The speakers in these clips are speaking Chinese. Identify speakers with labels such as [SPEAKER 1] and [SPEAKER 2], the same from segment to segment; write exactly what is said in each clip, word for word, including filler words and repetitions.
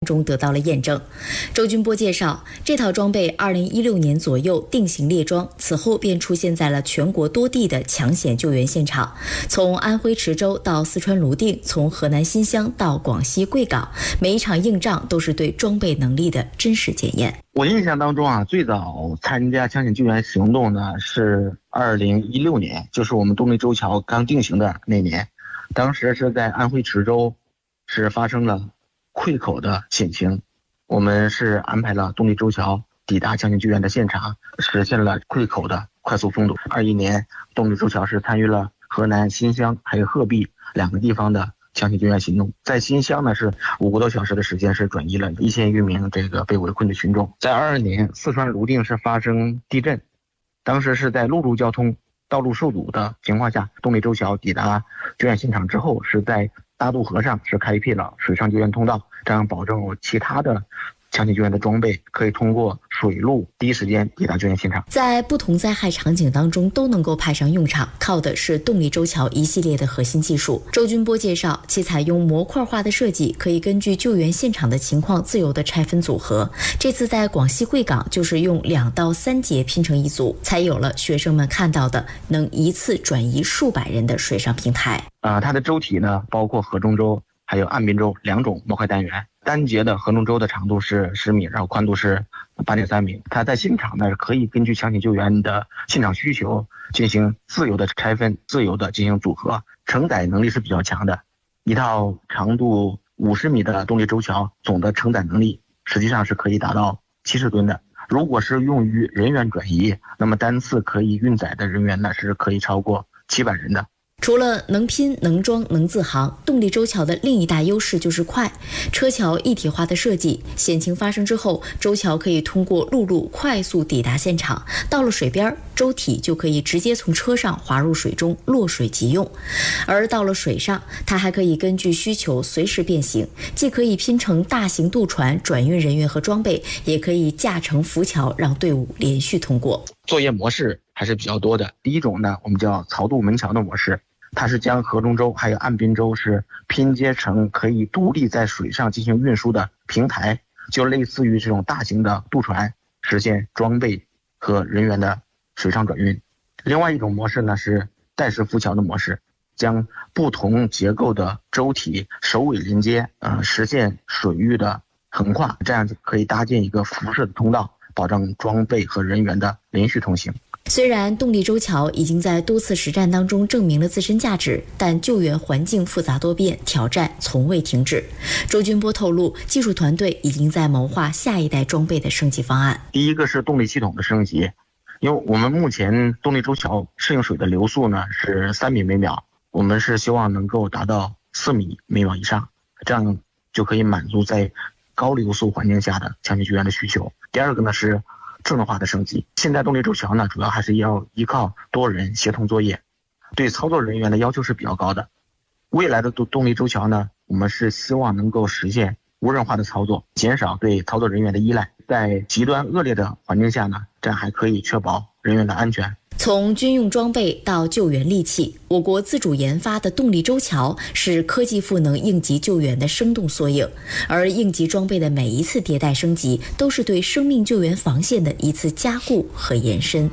[SPEAKER 1] 中得到了验证。周军波介绍，这套装备二零一六年左右定型列装，此后便出现在了全国多地的抢险救援现场，从安徽池州到四川泸定，从河南新乡到广西贵港，每一场硬仗都是对装备能力的真实检验。
[SPEAKER 2] 我印象当中啊，最早参加抢险救援行动呢是二零一六年，就是我们动力周桥刚定型的那年，当时是在安徽池州是发生了溃口的险情，我们是安排了动力周桥抵达抢险救援的现场，实现了溃口的快速封堵。二一年动力周桥是参与了河南新乡还有鹤壁两个地方的抢险救援行动，在新乡呢是五个多小时的时间是转移了一千余名这个被围困的群众。在二二年四川泸定是发生地震，当时是在陆路交通道路受阻的情况下，动力周桥抵达救援现场之后，是在大渡河上是开辟了水上救援通道，这样保证其他的抢险救援的装备可以通过水路第一时间抵达救援现场。
[SPEAKER 1] 在不同灾害场景当中都能够派上用场，靠的是动力周桥一系列的核心技术。周军波介绍，其采用模块化的设计，可以根据救援现场的情况自由的拆分组合。这次在广西贵港就是用两到三节拼成一组，才有了学生们看到的能一次转移数百人的水上平台。
[SPEAKER 2] 啊、呃，它的舟体呢包括河中舟还有岸滨舟两种模块单元。单节的河中舟的长度是十米，然后宽度是八点三米。它在现场呢可以根据抢险救援的现场需求进行自由的拆分，自由的进行组合，承载能力是比较强的。一套长度五十米的动力周桥，总的承载能力实际上是可以达到七十吨的。如果是用于人员转移，那么单次可以运载的人员呢是可以超过七百人的。
[SPEAKER 1] 除了能拼、能装、能自航，动力周桥的另一大优势就是快。车桥一体化的设计，险情发生之后，周桥可以通过陆路快速抵达现场，到了水边，舟体就可以直接从车上滑入水中，落水即用。而到了水上，它还可以根据需求随时变形，既可以拼成大型渡船转运人员和装备，也可以架成浮桥让队伍连续通过。
[SPEAKER 2] 作业模式还是比较多的。第一种呢，我们叫槽渡门桥的模式，它是将河中舟还有岸滨舟是拼接成可以独立在水上进行运输的平台，就类似于这种大型的渡船，实现装备和人员的水上转运。另外一种模式呢是带式浮桥的模式，将不同结构的舟体首尾连接，呃，实现水域的横跨，这样就可以搭建一个辐射的通道，保障装备和人员的连续通行。
[SPEAKER 1] 虽然动力周桥已经在多次实战当中证明了自身价值，但救援环境复杂多变，挑战从未停止。周军波透露，技术团队已经在谋划下一代装备的升级方案。
[SPEAKER 2] 第一个是动力系统的升级，因为我们目前动力周桥适应水的流速呢是三米每秒，我们是希望能够达到四米每秒以上，这样就可以满足在高流速环境下的抢险救援的需求。第二个呢是智能化的升级，现在动力周桥呢主要还是要依靠多人协同作业，对操作人员的要求是比较高的。未来的动力周桥呢，我们是希望能够实现无人化的操作，减少对操作人员的依赖。在极端恶劣的环境下呢，这样还可以确保人员的安全。
[SPEAKER 1] 从军用装备到救援利器，我国自主研发的动力周桥是科技赋能应急救援的生动缩影，而应急装备的每一次迭代升级，都是对生命救援防线的一次加固和延伸。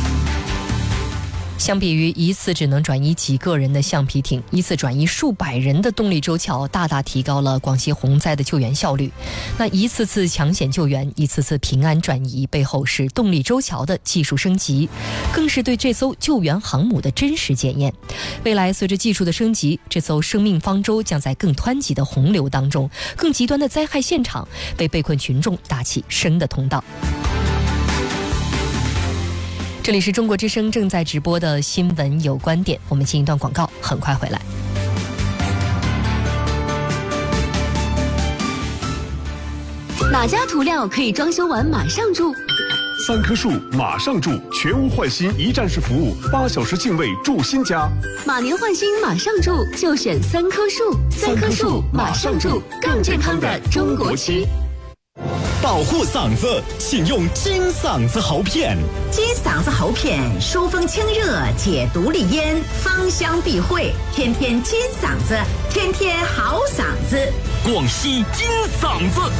[SPEAKER 3] 相比于一次只能转移几个人的橡皮艇，一次转移数百人的动力周桥，大大提高了广西洪灾的救援效率。那一次次抢险救援，一次次平安转移，背后是动力周桥的技术升级，更是对这艘救援航母的真实检验。未来随着技术的升级，这艘生命方舟将在更湍急的洪流当中，更极端的灾害现场，为被困群众打起生的通道。这里是中国之声正在直播的新闻有观点，我们进一段广告，很快回来。
[SPEAKER 4] 哪家涂料可以装修完马上住？
[SPEAKER 5] 三棵树马上住，全屋换新一站式服务，八小时净位住新家。
[SPEAKER 4] 马年换新马上住，就选三棵树。三棵树马上住，更健康的中国区。
[SPEAKER 6] 保护嗓子，请用金嗓子喉片。
[SPEAKER 7] 金嗓子喉片疏风清热，解毒利咽，芳香避秽，天天金嗓子，天天好嗓子。
[SPEAKER 6] 广西金嗓子。